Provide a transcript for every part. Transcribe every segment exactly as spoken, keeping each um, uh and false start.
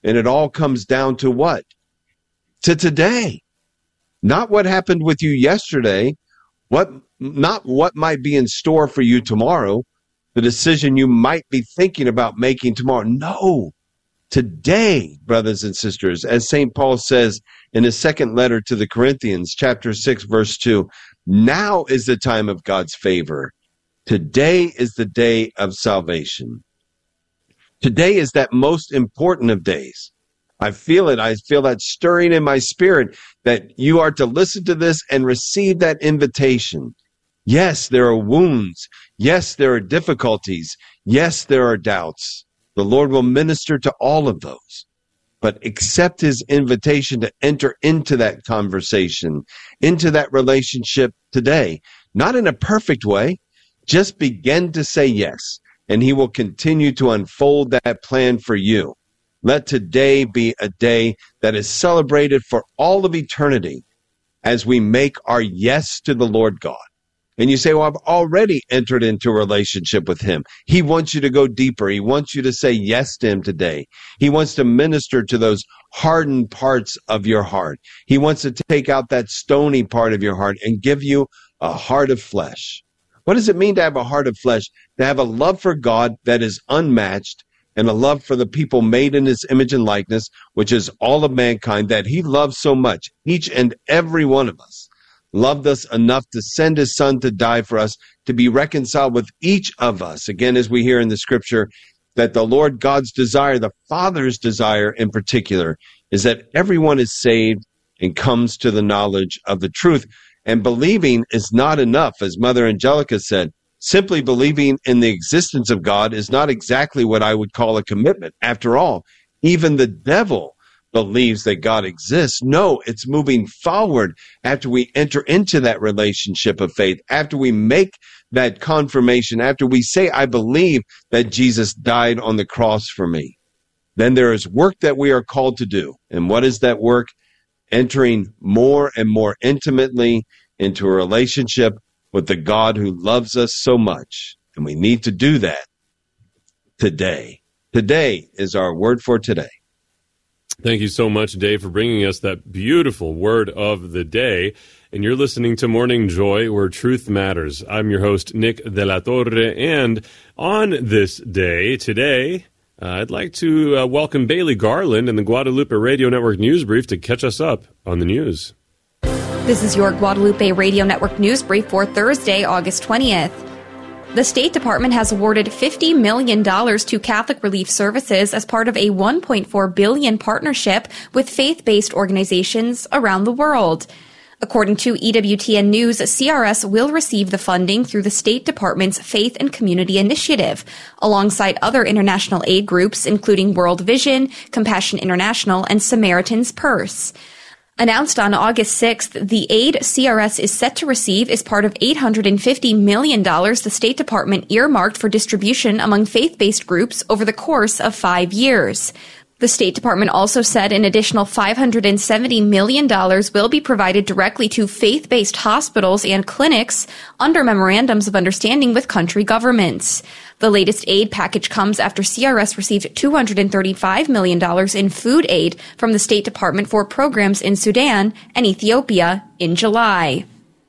And it all comes down to what? To today. Not what happened with you yesterday, what not what might be in store for you tomorrow, the decision you might be thinking about making tomorrow. No. Today, brothers and sisters, as Saint Paul says in his second letter to the Corinthians, chapter six, verse two, now is the time of God's favor. Today is the day of salvation. Today is that most important of days. I feel it. I feel that stirring in my spirit that you are to listen to this and receive that invitation. Yes, there are wounds. Yes, there are difficulties. Yes, there are doubts. The Lord will minister to all of those, but accept his invitation to enter into that conversation, into that relationship today, not in a perfect way. Just begin to say yes, and he will continue to unfold that plan for you. Let today be a day that is celebrated for all of eternity as we make our yes to the Lord God. And you say, well, I've already entered into a relationship with him. He wants you to go deeper. He wants you to say yes to him today. He wants to minister to those hardened parts of your heart. He wants to take out that stony part of your heart and give you a heart of flesh. What does it mean to have a heart of flesh? To have a love for God that is unmatched and a love for the people made in his image and likeness, which is all of mankind, that he loves so much, each and every one of us. Loved us enough to send his son to die for us, to be reconciled with each of us. Again, as we hear in the scripture, that the Lord God's desire, the Father's desire in particular, is that everyone is saved and comes to the knowledge of the truth. And believing is not enough, as Mother Angelica said. Simply believing in the existence of God is not exactly what I would call a commitment. After all, even the devil believes that God exists. No, it's moving forward after we enter into that relationship of faith, after we make that confirmation, after we say, I believe that Jesus died on the cross for me. Then there is work that we are called to do. And what is that work? Entering more and more intimately into a relationship with the God who loves us so much. And we need to do that today. Today is our word for today. Thank you so much, Dave, for bringing us that beautiful word of the day. And you're listening to Morning Joy, where truth matters. I'm your host, Nick De La Torre. And on this day, today, uh, I'd like to uh, welcome Bailey Garland and the Guadalupe Radio Network News Brief to catch us up on the news. This is your Guadalupe Radio Network News Brief for Thursday, August twentieth. The State Department has awarded fifty million dollars to Catholic Relief Services as part of a one point four billion dollars partnership with faith-based organizations around the world. According to E W T N News, C R S will receive the funding through the State Department's Faith and Community Initiative, alongside other international aid groups, including World Vision, Compassion International, and Samaritan's Purse. Announced on August sixth, the aid C R S is set to receive is part of eight hundred fifty million dollars the State Department earmarked for distribution among faith-based groups over the course of five years. The State Department also said an additional five hundred seventy million dollars will be provided directly to faith-based hospitals and clinics under memorandums of understanding with country governments. The latest aid package comes after C R S received two hundred thirty-five million dollars in food aid from the State Department for programs in Sudan and Ethiopia in July.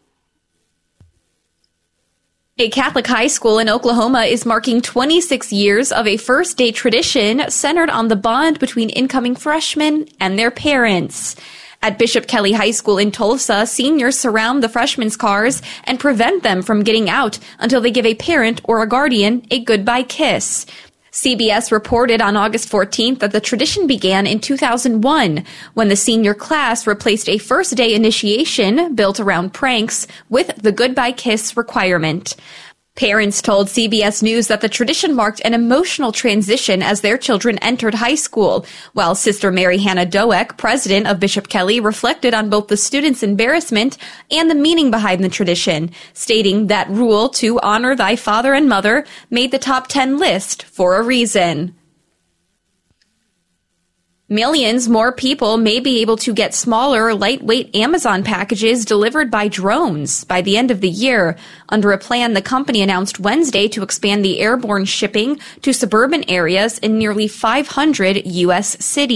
A Catholic high school in Oklahoma is marking twenty-six years of a first day tradition centered on the bond between incoming freshmen and their parents. At Bishop Kelly High School in Tulsa, seniors surround the freshmen' cars and prevent them from getting out until they give a parent or a guardian a goodbye kiss. C B S reported on August fourteenth that the tradition began in two thousand one, when the senior class replaced a first-day initiation built around pranks with the goodbye kiss requirement. Parents told C B S News that the tradition marked an emotional transition as their children entered high school, while Sister Mary Hannah Doeck, president of Bishop Kelly, reflected on both the students' embarrassment and the meaning behind the tradition, stating that rule to honor thy father and mother made the top ten list for a reason. Millions more people may be able to get smaller, lightweight Amazon packages delivered by drones by the end of the year, under a plan the company announced Wednesday to expand the airborne shipping to suburban areas in nearly five hundred U S cities.